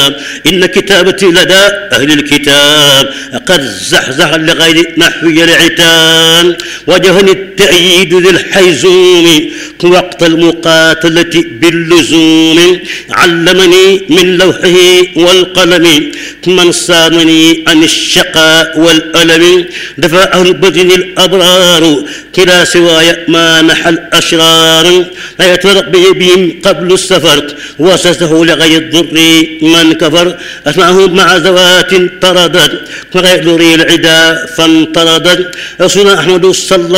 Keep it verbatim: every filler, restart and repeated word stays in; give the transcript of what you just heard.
إن كتابتي لدى أهل الكتاب قد زحزح لغير نحوي العتاب وجهني التأييد ذي الحيزوم وقت المقاتلة باللزوم علمني من لوحه والقلم من صانني عن الشقاء والألم دفع أهل بدن الأبرار كلا سواي ما نحى الأشرار لا يتفرق به بهم قبل السفر وسسه لغير الضر من كفر أسمعه مع زوات طردت وغير ذري العدا فانطردت رسول أحمد صلى